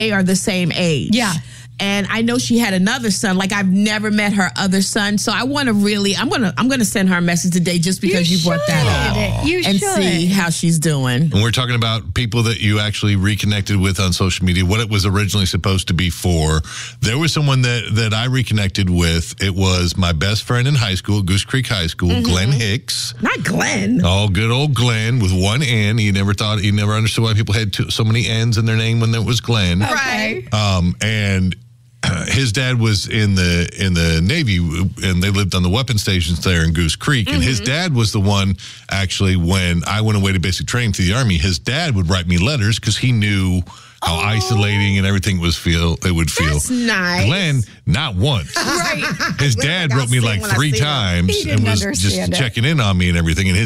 they are the same age. Yeah. And I know she had another son. Like, I've never met her other son. So I want to really, I'm gonna send her a message today just because you brought that up. You and should. see how she's doing. And we're talking about people that you actually reconnected with on social media, what it was originally supposed to be for. There was someone that I reconnected with. It was my best friend in high school, Goose Creek High School, Glenn Hicks. Not Glenn. Oh, good old Glenn with one N. He never understood why people had so many N's in their name when there was Glenn. Right. And his dad was in the Navy, and they lived on the weapon stations there in Goose Creek. And his dad was the one, actually, when I went away to basic training to the Army, his dad would write me letters because he knew how isolating and everything it would feel. That's nice. Glenn, not once. Right. His dad wrote me like 3 times He and didn't was just understand it. checking in on me and everything. And his